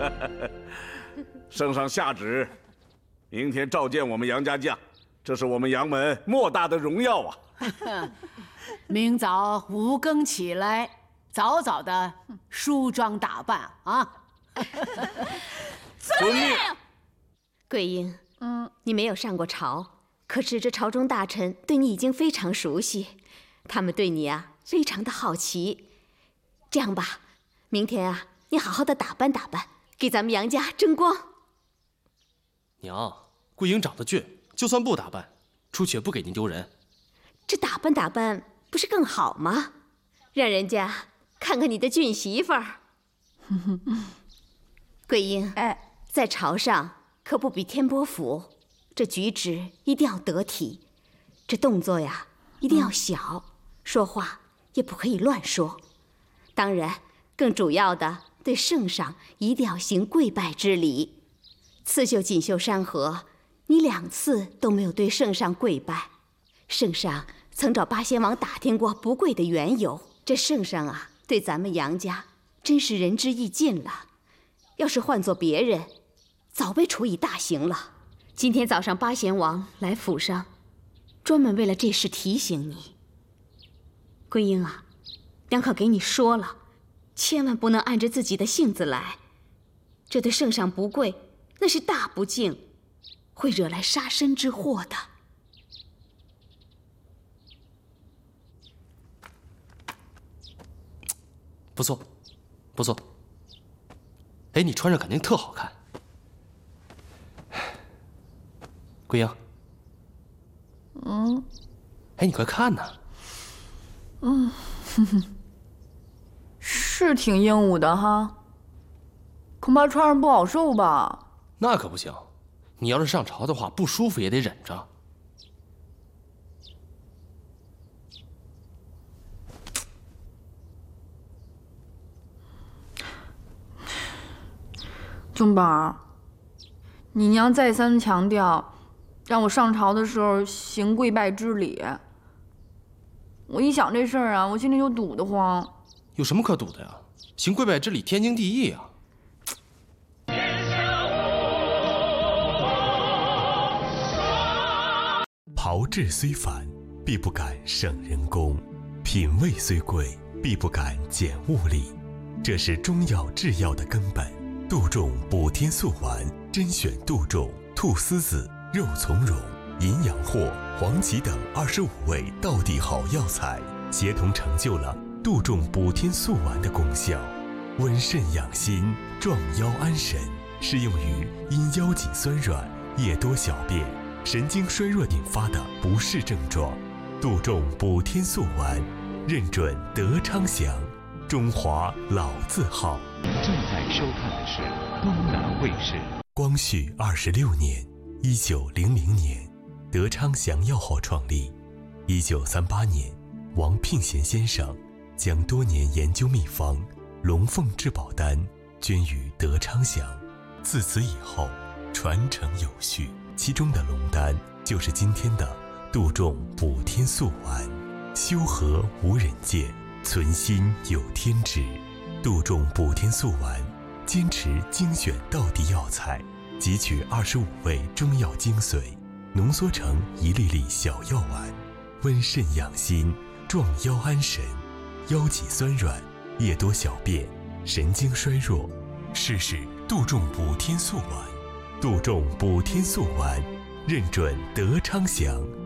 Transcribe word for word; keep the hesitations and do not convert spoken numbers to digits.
圣上下旨，明天召见我们杨家将，这是我们杨门莫大的荣耀啊！ 明早五更起来，早早的梳妆打扮啊！ 遵命。 桂英，嗯，你没有上过朝，可是这朝中大臣对你已经非常熟悉，他们对你啊非常的好奇。这样吧，明天啊，你好好的打扮打扮，给咱们杨家争光。 娘，桂英长得俊，就算不打扮，出去也不给您丢人。 这打扮打扮不是更好吗？让人家看看你的俊媳妇儿。桂英，哎，在朝上可不比天波府，这举止一定要得体，这动作呀一定要小，嗯、说话也不可以乱说。当然，更主要的，对圣上一定要行跪拜之礼。刺绣锦绣山河，你两次都没有对圣上跪拜，圣上曾找八仙王打听过不跪的缘由。这圣上啊，对咱们杨家真是仁至义尽了。要是换做别人，早被处以大刑了。今天早上八贤王来府上，专门为了这事提醒你。桂英啊，娘可给你说了，千万不能按着自己的性子来，这对圣上不跪，那是大不敬，会惹来杀身之祸的。 不错，不错。哎，你穿上肯定特好看。桂英， 嗯， 哎，你快看呐。 嗯，哼哼，是挺英武的哈，恐怕穿上不好受吧？ 那可不行，你要是上朝的话，不舒服也得忍着。 宗宝，你娘再三强调，让我上朝的时候行跪拜之礼。我一想这事儿啊，我心里就堵得慌。 有什么可堵的呀？行跪拜之礼天经地义啊。 炮制虽繁，必不敢省人工；品味虽贵，必不敢减物力。这是中药制药的根本。杜仲补天素丸，甄选杜仲、菟丝子、肉苁蓉、银阳藿、黄芪等二十五味道地好药材，协同成就了杜仲补天素丸的功效，温肾养心，壮腰安神，适用于因腰脊酸软、夜多小便、神经衰弱引发的不适症状。杜仲补天素丸，认准德昌祥，中华老字号。 正在收看的是东南卫视。 光绪二十六年，一九零零年，德昌祥药号创立。一九三八年，王聘贤先生将多年研究秘方龙凤至宝丹捐于德昌祥。自此以后，传承有序，其中的龙丹就是今天的杜仲补天素丸。修和无人见，存心有天知。杜仲补天素丸坚持精选道地药材，汲取二十五味中药精髓，浓缩成一粒粒小药丸，温肾养心，壮腰安神，腰脊酸软、夜多小便、神经衰弱，试试杜仲补天素丸。杜仲补天素丸，认准德昌祥。